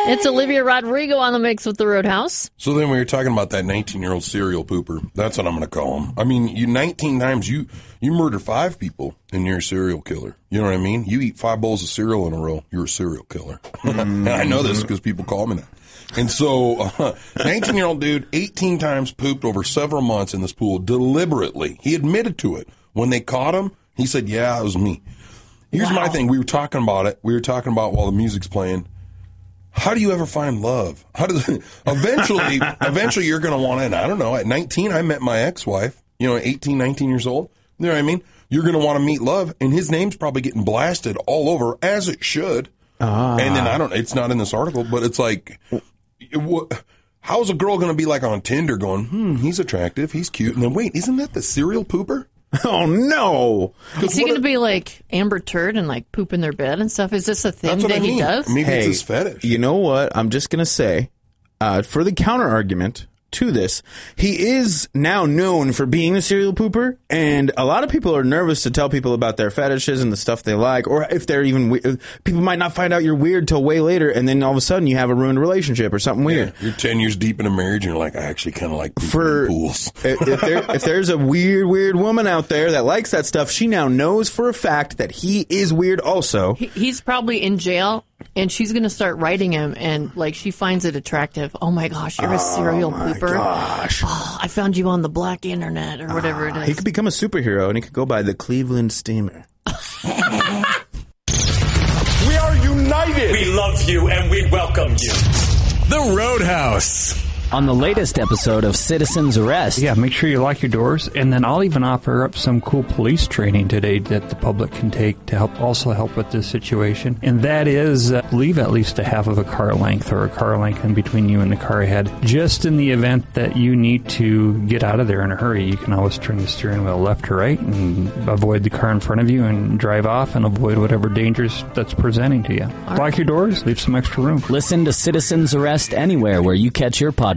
It's Olivia Rodrigo on the mix with the Roadhouse. So then we were talking about that 19-year-old serial pooper. That's what I'm going to call him. I mean, you 19 times, you murder 5 people and you're a serial killer. You know what I mean? You eat 5 bowls of cereal in a row, you're a serial killer. And I know this because people call me that. And so, 19-year-old dude, 18 times pooped over several months in this pool deliberately. He admitted to it. When they caught him, he said, yeah, it was me. Here's my thing. We were talking about it. We were talking about while the music's playing. How do you ever find love? How does eventually you're going to want to, I don't know, at 19, I met my ex-wife, 18, 19 years old. You know what I mean? You're going to want to meet love, and his name's probably getting blasted all over, as it should. And then, it's not in this article, but it's like, how's a girl going to be like on Tinder going, he's attractive, he's cute, and then wait, isn't that the serial pooper? Oh, no. Is he going to be like Amber Turd and like poop in their bed and stuff? Is this a thing that he does? Maybe it's his fetish. You know what? I'm just going to say, for the counter argument to this, he is now known for being a serial pooper, and a lot of people are nervous to tell people about their fetishes and the stuff they like, or if they're even people might not find out you're weird till way later, and then all of a sudden you have a ruined relationship or something weird. You're 10 years deep in a marriage, and you're like, I actually kind of like pools. If there's a weird woman out there that likes that stuff, she now knows for a fact that he is weird also. He's probably in jail. And she's going to start writing him, and like she finds it attractive. Oh my gosh, you're a serial pooper. Gosh. Oh, I found you on the black internet or whatever it is. He could become a superhero, and he could go by the Cleveland Steamer. We are united. We love you, and we welcome you. The Roadhouse. On the latest episode of Citizen's Arrest. Yeah, make sure you lock your doors, and then I'll even offer up some cool police training today that the public can take to help with this situation. And that is leave at least a half of a car length or a car length in between you and the car ahead. Just in the event that you need to get out of there in a hurry, you can always turn the steering wheel left or right and avoid the car in front of you and drive off and avoid whatever dangers that's presenting to you. Lock your doors, leave some extra room. Listen to Citizen's Arrest anywhere where you catch your podcast.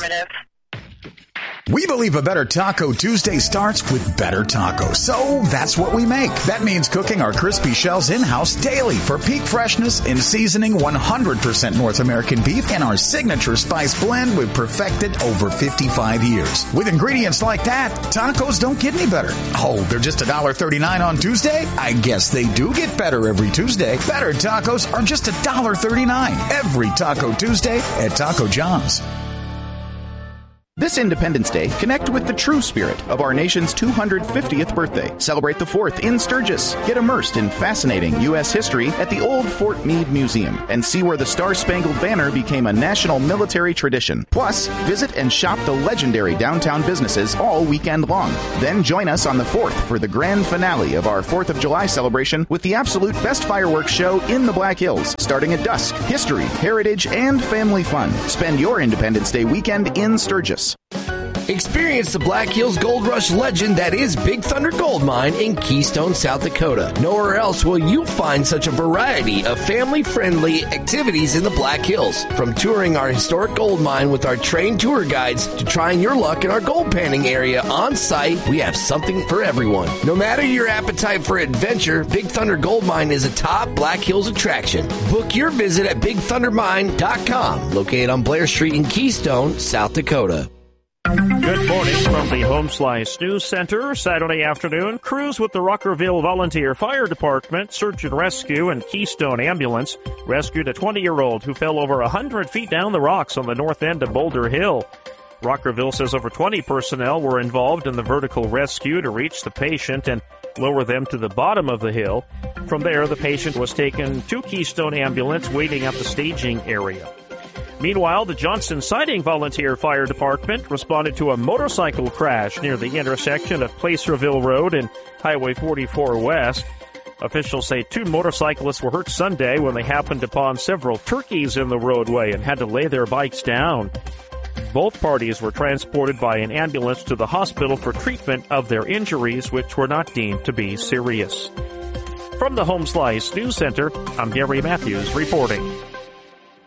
We believe a better Taco Tuesday starts with better tacos. So that's what we make. That means cooking our crispy shells in-house daily for peak freshness and seasoning 100% North American beef and our signature spice blend we've perfected over 55 years. With ingredients like that, tacos don't get any better. Oh, they're just $1.39 on Tuesday? I guess they do get better every Tuesday. Better tacos are just $1.39 every Taco Tuesday at Taco John's. This Independence Day, connect with the true spirit of our nation's 250th birthday. Celebrate the 4th in Sturgis. Get immersed in fascinating U.S. history at the Old Fort Meade Museum and see where the Star-Spangled Banner became a national military tradition. Plus, visit and shop the legendary downtown businesses all weekend long. Then join us on the 4th for the grand finale of our 4th of July celebration with the absolute best fireworks show in the Black Hills, starting at dusk. History, heritage, and family fun. Spend your Independence Day weekend in Sturgis. Experience the Black Hills Gold Rush legend that is Big Thunder Gold Mine in Keystone, South Dakota. Nowhere else will you find such a variety of family-friendly activities in the Black Hills. From touring our historic gold mine with our trained tour guides to trying your luck in our gold panning area on site, we have something for everyone. No matter your appetite for adventure, Big Thunder Gold Mine is a top Black Hills attraction. Book your visit at BigThunderMine.com, located on Blair Street in Keystone, South Dakota. Good morning from the Home Slice News Center. Saturday afternoon, crews with the Ruckerville Volunteer Fire Department, Search and Rescue, and Keystone Ambulance rescued a 20-year-old who fell over 100 feet down the rocks on the north end of Boulder Hill. Ruckerville says over 20 personnel were involved in the vertical rescue to reach the patient and lower them to the bottom of the hill. From there, the patient was taken to Keystone Ambulance, waiting at the staging area. Meanwhile, the Johnson Siding Volunteer Fire Department responded to a motorcycle crash near the intersection of Placerville Road and Highway 44 West. Officials say 2 motorcyclists were hurt Sunday when they happened upon several turkeys in the roadway and had to lay their bikes down. Both parties were transported by an ambulance to the hospital for treatment of their injuries, which were not deemed to be serious. From the Home Slice News Center, I'm Gary Matthews reporting.